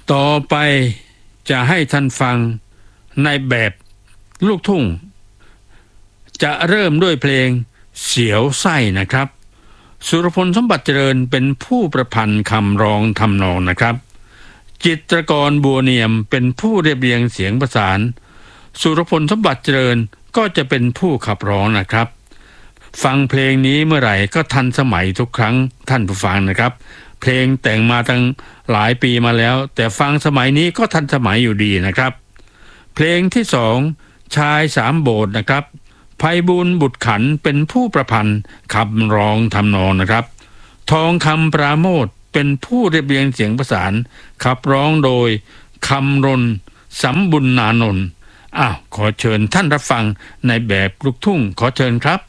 ต่อไปจะให้ท่านฟังในแบบลูกทุ่งจะเริ่มด้วยเพลงเสียวไส้นะครับสุรพลสมบัติเจริญเป็นผู้ประพันธ์คำร้องทำนองนะครับจิตรกรบัวเนียมเป็นผู้เรียบเรียงเสียงประสานสุรพลสมบัติเจริญก็จะเป็นผู้ขับร้องนะครับฟังเพลงนี้เมื่อไหร่ก็ทันสมัยทุกครั้งท่านผู้ฟังนะครับเพลงแต่งมาตั้งหลายปีมาแล้วแต่ฟังสมัยนี้ก็ทันสมัยอยู่ดีนะครับเพลงที่สองชายสามโบสถ์นะครับไพบูลย์บุตรขันเป็นผู้ประพันธ์ขับร้องทำนองนะครับทองคำปราโมทย์เป็นผู้เรียบเรียงเสียงประสานขับร้องโดยคำรณสำบุญนานนท์ขอเชิญท่านรับฟังในแบบลูกทุ่งขอเชิญครับ